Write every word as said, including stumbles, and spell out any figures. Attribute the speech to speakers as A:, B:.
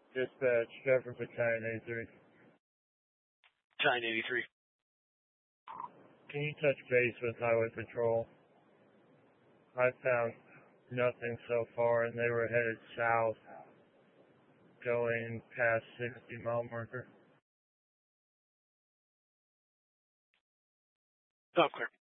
A: Dispatch, Stratford Battalion eighty-three.
B: Battalion eighty-three.
A: Can you touch base with Highway Patrol? I found nothing so far, and they were headed south, going past sixty mile marker.
B: Oh, clear.